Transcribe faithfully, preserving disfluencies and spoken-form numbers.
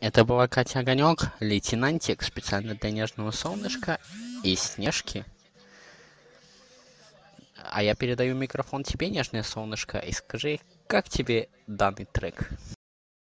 Это была Катя Огонек, лейтенантик, специально для нежного солнышка и Снежки. А я передаю микрофон тебе, нежное солнышко, и скажи, как тебе данный трек?